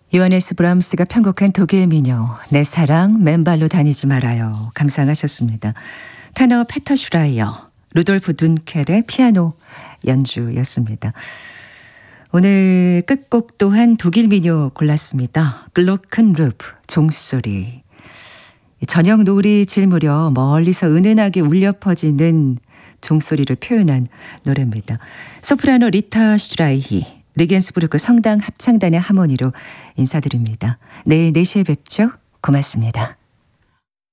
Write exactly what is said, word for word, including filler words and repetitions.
요하네스 브람스가 편곡한 독일 민요 내 사랑 맨발로 다니지 말아요 감상하셨습니다. 테너 페터 슈라이어, 루돌프 둔켈의 피아노 연주였습니다. 오늘 끝곡 또한 독일 민요 골랐습니다. 글로큰루프, 종소리. 저녁 노을이 질 무렵 멀리서 은은하게 울려 퍼지는 종소리를 표현한 노래입니다. 소프라노 리타 슈라이히, 리겐스부르크 성당 합창단의 하모니로 인사드립니다. 내일 네 시에 뵙죠. 고맙습니다.